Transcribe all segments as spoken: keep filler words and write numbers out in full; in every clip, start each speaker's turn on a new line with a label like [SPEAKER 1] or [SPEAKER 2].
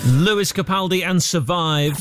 [SPEAKER 1] Lewis Capaldi and Survive.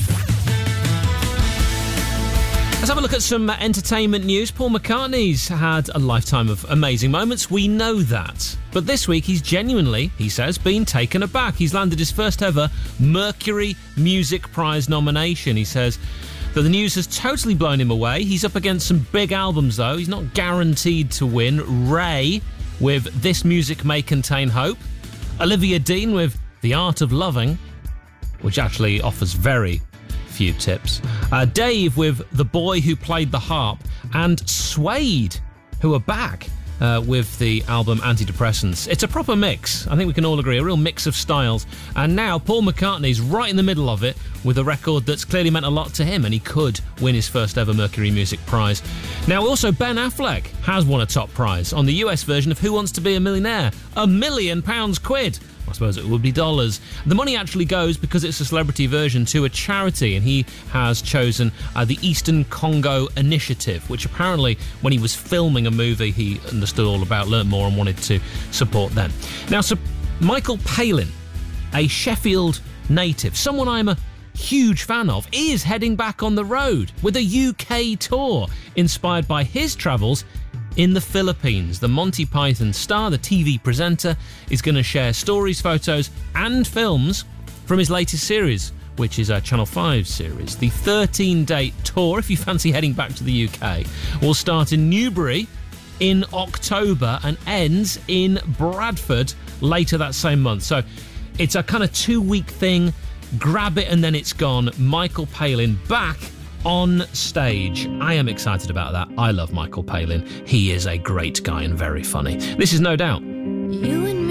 [SPEAKER 1] Let's have a look at some uh, entertainment news. Paul McCartney's had a lifetime of amazing moments. We know that. But this week he's genuinely, he says, been taken aback. He's landed his first ever Mercury Music Prize nomination. He says that the news has totally blown him away. He's up against some big albums, though. He's not guaranteed to win. Ray with This Music May Contain Hope. Olivia Dean with The Art of Loving, which actually offers very few tips. Uh, Dave with The Boy Who Played the Harp, and Suede, who are back uh, with the album Antidepressants. It's a proper mix. I think we can all agree, a real mix of styles. And now Paul McCartney's right in the middle of it with a record that's clearly meant a lot to him, and he could win his first ever Mercury Music Prize. Now also Ben Affleck has won a top prize on the U S version of Who Wants to Be a Millionaire? A million pounds quid. I suppose it would be dollars. The money actually goes, because it's a celebrity version, to a charity, and he has chosen uh, the Eastern Congo Initiative, which apparently, when he was filming a movie, he understood all about, learnt more, and wanted to support them. Now, so Michael Palin, a Sheffield native, someone I'm a huge fan of, is heading back on the road with a U K tour inspired by his travels in the Philippines. The Monty Python star, the T V presenter, is going to share stories, photos and films from his latest series, which is a Channel five series. The thirteen-day tour, if you fancy heading back to the U K, will start in Newbury in October and ends in Bradford later that same month. So it's a kind of two-week thing. Grab it and then it's gone. Michael Palin back on stage. I am excited about that. I love Michael Palin. He is a great guy and very funny. This is No Doubt.
[SPEAKER 2] You and